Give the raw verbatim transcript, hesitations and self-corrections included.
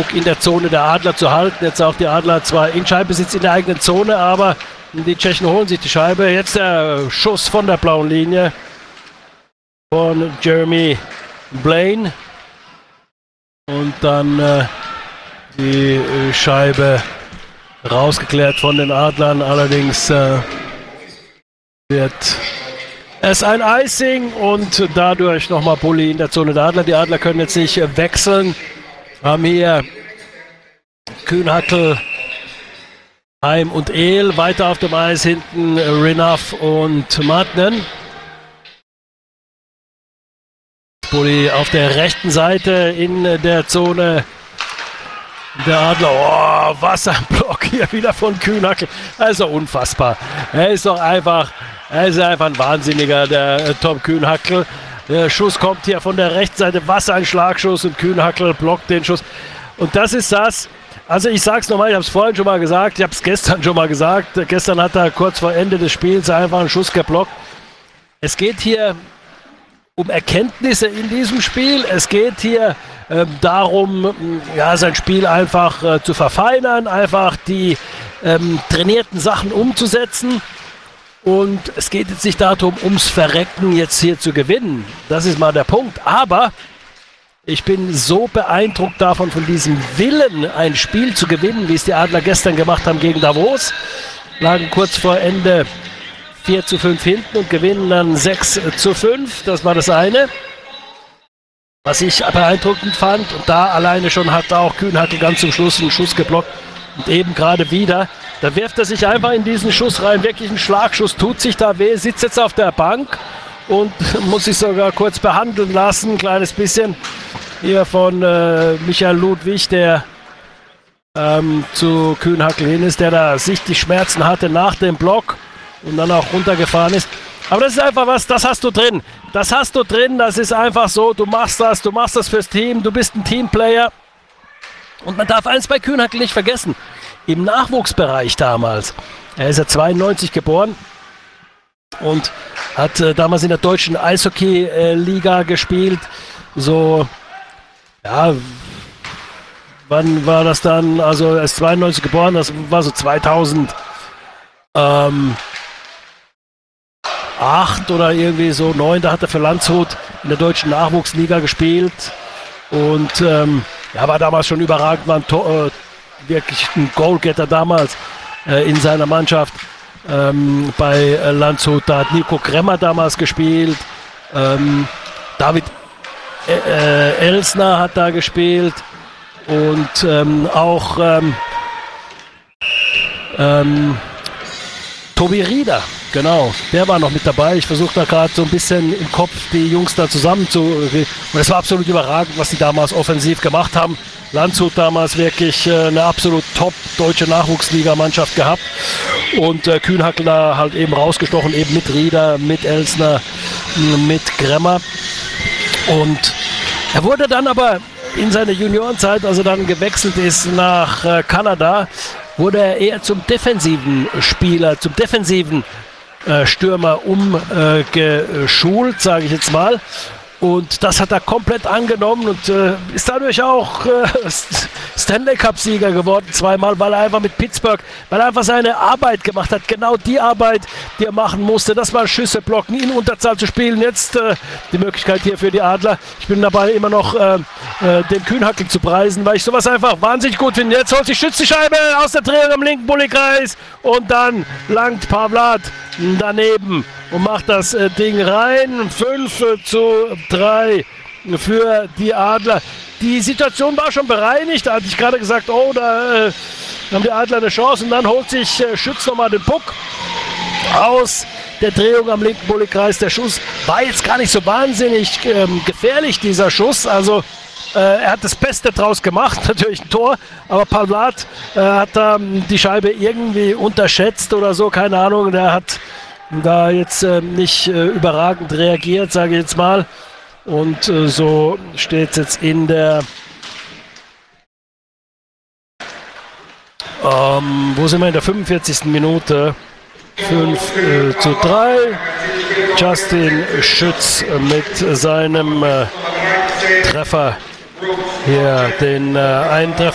Druck in der Zone der Adler zu halten. Jetzt auch die Adler zwar in Scheibenbesitz in der eigenen Zone, aber die Tschechen holen sich die Scheibe. Jetzt der Schuss von der blauen Linie von Jeremy Blaine. Und dann äh, die äh, Scheibe rausgeklärt von den Adlern. Allerdings äh, wird es ein Icing und dadurch nochmal Bully in der Zone der Adler. Die Adler können jetzt nicht wechseln. Haben hier Kühnhackl, Heim und Ehl. Weiter auf dem Eis hinten Renouf und Martinen. Bully auf der rechten Seite in der Zone der Adler. Oh, was ein Block hier wieder von Kühnhackl. Also unfassbar. Er ist doch einfach, er ist einfach ein Wahnsinniger, der äh, Tom Kühnhackl. Der Schuss kommt hier von der rechten Seite. Was ein Schlagschuss und Kühnhackl blockt den Schuss. Und das ist das. Also ich sag's nochmal, ich habe es vorhin schon mal gesagt, ich habe es gestern schon mal gesagt. Gestern hat er kurz vor Ende des Spiels einfach einen Schuss geblockt. Es geht hier um Erkenntnisse in diesem Spiel. Es geht hier äh, darum, ja, sein Spiel einfach äh, zu verfeinern, einfach die ähm, trainierten Sachen umzusetzen. Und es geht jetzt nicht darum, ums Verrecken jetzt hier zu gewinnen. Das ist mal der Punkt. Aber ich bin so beeindruckt davon, von diesem Willen, ein Spiel zu gewinnen, wie es die Adler gestern gemacht haben gegen Davos. Lagen kurz vor Ende vier zu fünf hinten und gewinnen dann sechs zu fünf. Das war das eine, was ich beeindruckend fand. Und da alleine schon hat auch Kühnhackl ganz zum Schluss einen Schuss geblockt. Und eben gerade wieder, da wirft er sich einfach in diesen Schuss rein. Wirklich ein Schlagschuss, tut sich da weh, sitzt jetzt auf der Bank und muss sich sogar kurz behandeln lassen. Ein kleines bisschen hier von äh, Michael Ludwig, der ähm, zu Kühnhackl hin ist, der da sichtlich Schmerzen hatte nach dem Block und dann auch runtergefahren ist. Aber das ist einfach was, das hast du drin. Das hast du drin, das ist einfach so, du machst das, du machst das fürs Team, du bist ein Teamplayer. Und man darf eins bei Kühnhackl nicht vergessen, im Nachwuchsbereich damals, er ist ja zweiundneunzig geboren und hat äh, damals in der deutschen Eishockey-Liga gespielt, so, ja, wann war das dann, also er ist zweiundneunzig geboren, das war so zweitausend, ähm, acht oder irgendwie so neun, da hat er für Landshut in der deutschen Nachwuchsliga gespielt und ähm, ja, war damals schon überragend, war ein Tor, äh, wirklich ein Goalgetter damals äh, in seiner Mannschaft ähm, bei äh, Landshut. Da hat Nico Kremmer damals gespielt, ähm, David äh, äh, Elsner hat da gespielt und ähm, auch ähm, ähm, Tobi Rieder, genau, der war noch mit dabei. Ich versuche da gerade so ein bisschen im Kopf die Jungs da zusammen zu... Und es war absolut überragend, was die damals offensiv gemacht haben. Landshut damals wirklich äh, eine absolut top deutsche Nachwuchsligamannschaft gehabt. Und äh, Kühnhackl da halt eben rausgestochen, eben mit Rieder, mit Elsner, mit Kremmer. Und er wurde dann aber in seiner Juniorenzeit, als er dann gewechselt ist nach äh, Kanada, wurde er eher zum defensiven Spieler, zum defensiven äh, Stürmer umgeschult, äh, sage ich jetzt mal. Und das hat er komplett angenommen und äh, ist dadurch auch äh, Stanley Cup-Sieger geworden, zweimal, weil er einfach mit Pittsburgh, weil er einfach seine Arbeit gemacht hat, genau die Arbeit, die er machen musste. Das war Schüsse blocken, in Unterzahl zu spielen. Jetzt äh, die Möglichkeit hier für die Adler. Ich bin dabei immer noch äh, äh, den Kühnhackl zu preisen, weil ich sowas einfach wahnsinnig gut finde. Jetzt holt sich Schütz die Scheibe aus der Drehung im linken Bullykreis und dann langt Pavlat daneben und macht das äh, Ding rein. fünf zu drei für die Adler. Die Situation war schon bereinigt. Da hatte ich gerade gesagt, oh, da äh, haben die Adler eine Chance. Und dann holt sich äh, Schütz nochmal den Puck aus der Drehung am linken Bullykreis. Der Schuss war jetzt gar nicht so wahnsinnig ähm, gefährlich, dieser Schuss. Also äh, er hat das Beste draus gemacht, natürlich ein Tor. Aber Pavlat äh, hat da ähm, die Scheibe irgendwie unterschätzt oder so, keine Ahnung. Der hat da jetzt äh, nicht äh, überragend reagiert, sage ich jetzt mal. Und äh, so steht es jetzt in der ähm, wo sind wir in der fünfundvierzigsten Minute? fünf zu drei. Justin Schütz mit seinem äh, Treffer hier den äh, einen Treffer